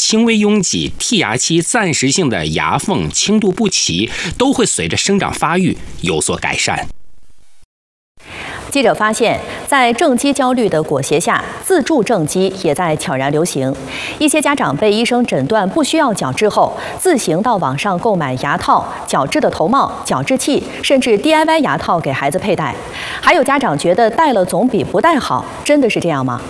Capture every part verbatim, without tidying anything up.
轻微拥挤、剔牙期暂时性的牙缝轻度不齐，都会随着生长发育有所改善。 记者发现，在正畸焦虑的裹挟下，自助正畸也在悄然流行。一些家长被医生诊断不需要矫治后，自行到网上购买牙套、矫治的头帽、矫治器，甚至 D I Y 牙套给孩子佩戴。还有家长觉得戴了总比不戴好，真的是这样吗？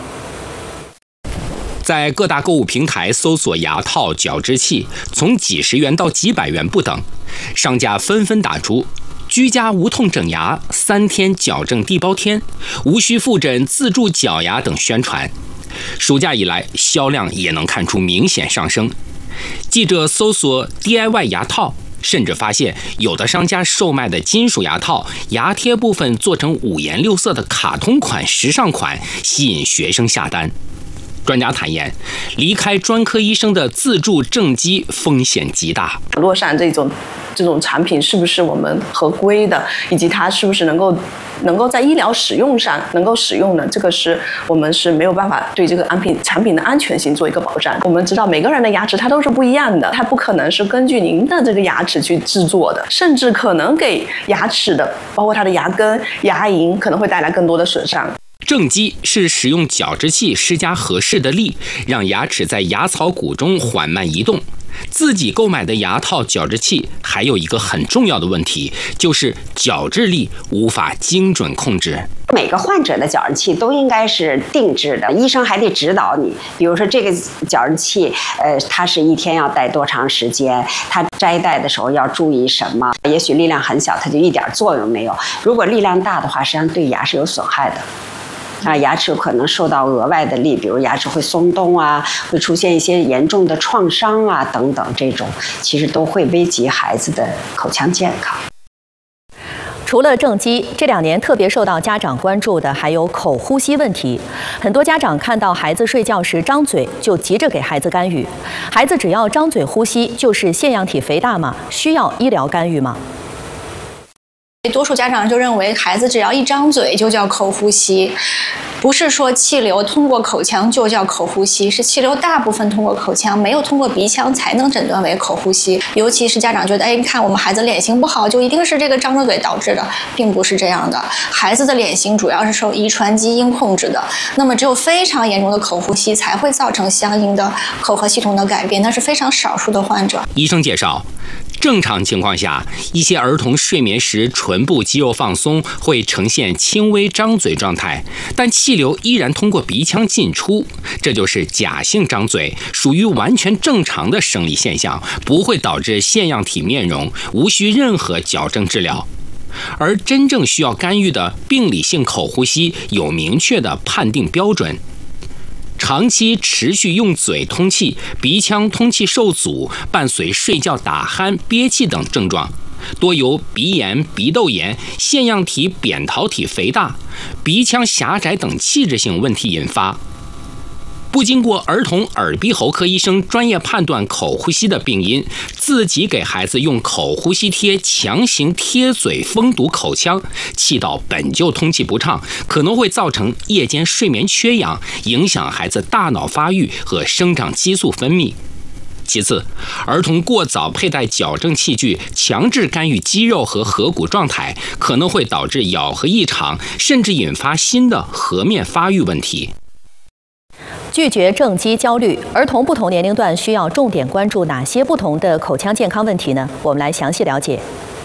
在各大购物平台搜索牙套、矫治器，从几十元到几百元不等，商家纷纷打出居家无痛整牙、三天矫正地包天、无需复诊自助矫牙等宣传。暑假以来，销量也能看出明显上升。记者搜索 D I Y 牙套，甚至发现有的商家售卖的金属牙套，牙贴部分做成五颜六色的卡通款、时尚款，吸引学生下单。专家坦言，离开专科医生的自助正畸风险极大。 网络上这种这种产品是不是我们合规的，以及它是不是能够能够在医疗使用上能够使用的，这个是我们是没有办法对这个安品产品的安全性做一个保障。我们知道每个人的牙齿它都是不一样的，它不可能是根据您的这个牙齿去制作的，甚至可能给牙齿的，包括它的牙根、牙龈可能会带来更多的损伤。 正畸是使用矫治器施加合适的力，让牙齿在牙槽骨中缓慢移动。自己购买的牙套、矫治器还有一个很重要的问题，就是矫治力无法精准控制。 每个患者的矫治器都应该是定制的，医生还得指导你。比如说这个矫治器，呃，它是一天要戴多长时间？它摘戴的时候要注意什么？也许力量很小，它就一点作用没有；如果力量大的话，实际上对牙是有损害的。啊，牙齿可能受到额外的力，比如牙齿会松动啊，会出现一些严重的创伤啊等等，这种其实都会危及孩子的口腔健康。 除了正畸，这两年特别受到家长关注的还有口呼吸问题。很多家长看到孩子睡觉时张嘴，就急着给孩子干预。孩子只要张嘴呼吸，就是腺样体肥大吗？需要医疗干预吗？ 多数家长就认为孩子只要一张嘴就叫口呼吸，不是说气流通过口腔就叫口呼吸，是气流大部分通过口腔，没有通过鼻腔才能诊断为口呼吸。尤其是家长觉得，哎，你看我们孩子脸型不好，就一定是这个张着嘴导致的，并不是这样的。孩子的脸型主要是受遗传基因控制的，那么只有非常严重的口呼吸才会造成相应的口颌系统的改变，那是非常少数的患者。 医生介绍，正常情况下，一些儿童睡眠时唇部肌肉放松，会呈现轻微张嘴状态，但气流依然通过鼻腔进出，这就是假性张嘴，属于完全正常的生理现象，不会导致腺样体面容，无需任何矫正治疗。而真正需要干预的病理性口呼吸有明确的判定标准。长期持续用嘴通气，鼻腔通气受阻，伴随睡觉打鼾、憋气等症状，多由鼻炎、鼻窦炎、腺样体扁桃体肥大、鼻腔狭窄等器质性问题引发。不经过儿童耳鼻喉科医生专业判断口呼吸的病因，自己给孩子用口呼吸贴强行贴嘴封堵口腔，气道本就通气不畅，可能会造成夜间睡眠缺氧，影响孩子大脑发育和生长激素分泌。其次，儿童过早佩戴矫正器具，强制干预肌肉和颌骨状态，可能会导致咬合异常，甚至引发新的颌面发育问题。 拒绝正畸焦虑，儿童不同年龄段需要重点关注哪些不同的口腔健康问题呢？我们来详细了解。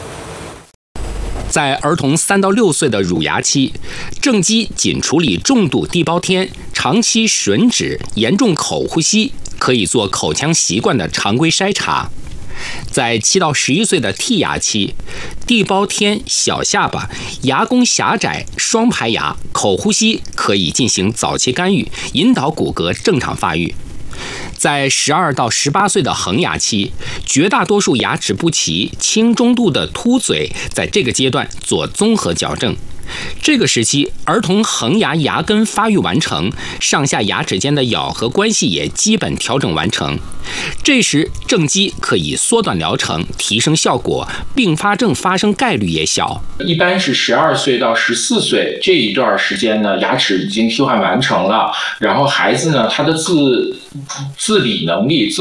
在儿童三到六岁的乳牙期，正畸仅处理重度地包天、长期吮指、严重口呼吸，可以做口腔习惯的常规筛查。在七到十一岁的剔牙期，地包天、小下巴、牙弓狭窄、双排牙、口呼吸可以进行早期干预，引导骨骼正常发育。在十二到十八岁的恒牙期，绝大多数牙齿不齐、轻中度的凸嘴，在这个阶段做综合矫正。这个时期，儿童恒牙牙根发育完成，上下牙齿间的咬合关系也基本调整完成。这时，正畸可以缩短疗程，提升效果，并发症发生概率也小。 一般是十二岁到十四岁这一段时间呢，牙齿已经替换完成了，然后孩子呢，他的自自理能力、自